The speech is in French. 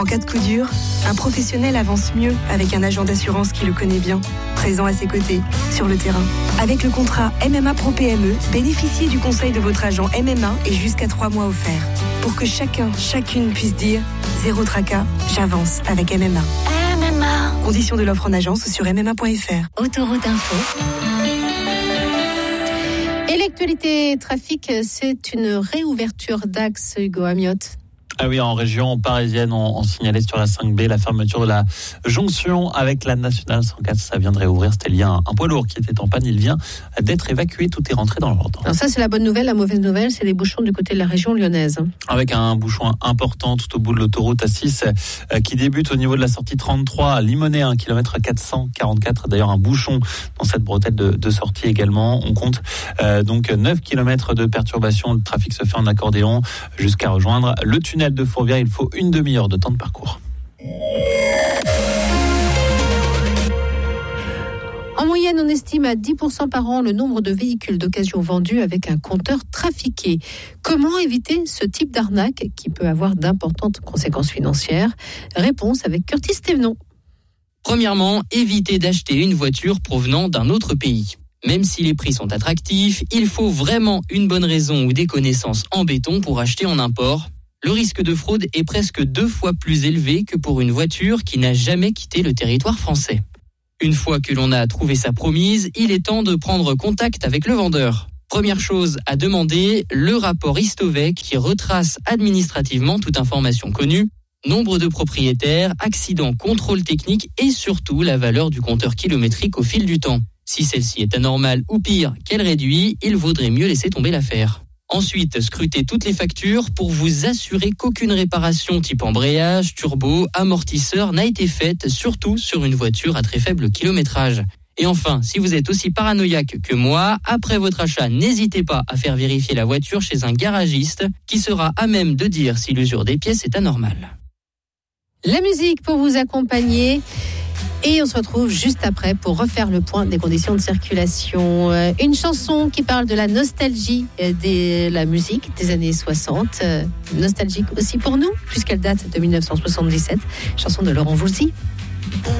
En cas de coup dur, un professionnel avance mieux avec un agent d'assurance qui le connaît bien, présent à ses côtés, sur le terrain. Avec le contrat MMA Pro PME, bénéficiez du conseil de votre agent MMA et jusqu'à 3 mois offerts. Pour que chacune puisse dire « Zéro tracas, j'avance avec MMA ». MMA. Conditions de l'offre en agence sur mma.fr. Autoroute Info. Et l'actualité trafic, c'est une réouverture d'axe, Hugo Amiotte. Ah oui, en région parisienne, on signalait sur la 5B la fermeture de la jonction avec la nationale 104. Ça vient de réouvrir. C'était lié à un poids lourd qui était en panne. Il vient d'être évacué. Tout est rentré dans l'ordre. Alors ça, c'est la bonne nouvelle. La mauvaise nouvelle, c'est les bouchons du côté de la région lyonnaise. Avec un bouchon important tout au bout de l'autoroute A6 qui débute au niveau de la sortie 33 à Limonest, 1 km 444. D'ailleurs, un bouchon dans cette bretelle de sortie également. On compte donc 9 km de perturbation. Le trafic se fait en accordéon jusqu'à rejoindre le tunnel de Fourvière. Il faut une demi-heure de temps de parcours. En moyenne, on estime à 10% par an le nombre de véhicules d'occasion vendus avec un compteur trafiqué. Comment éviter ce type d'arnaque qui peut avoir d'importantes conséquences financières ? Réponse avec Curtis Thévenon. Premièrement, évitez d'acheter une voiture provenant d'un autre pays. Même si les prix sont attractifs, il faut vraiment une bonne raison ou des connaissances en béton pour acheter en import. Le risque de fraude est presque 2 fois plus élevé que pour une voiture qui n'a jamais quitté le territoire français. Une fois que l'on a trouvé sa promise, il est temps de prendre contact avec le vendeur. Première chose à demander, le rapport Istovec qui retrace administrativement toute information connue, nombre de propriétaires, accidents, contrôle technique et surtout la valeur du compteur kilométrique au fil du temps. Si celle-ci est anormale ou pire, qu'elle réduit, il vaudrait mieux laisser tomber l'affaire. Ensuite, scrutez toutes les factures pour vous assurer qu'aucune réparation type embrayage, turbo, amortisseur n'a été faite, surtout sur une voiture à très faible kilométrage. Et enfin, si vous êtes aussi paranoïaque que moi, après votre achat, n'hésitez pas à faire vérifier la voiture chez un garagiste qui sera à même de dire si l'usure des pièces est anormale. La musique pour vous accompagner. Et on se retrouve juste après pour refaire le point des conditions de circulation. Une chanson qui parle de la nostalgie de la musique des années 60. Nostalgique aussi pour nous, puisqu'elle date de 1977. Chanson de Laurent Voulzy.